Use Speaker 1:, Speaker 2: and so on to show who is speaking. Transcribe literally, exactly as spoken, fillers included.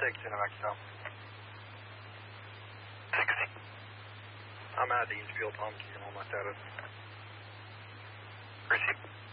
Speaker 1: six in Mexico. sixty. I'm at the Eastfield Pumps, you know my status. Receive.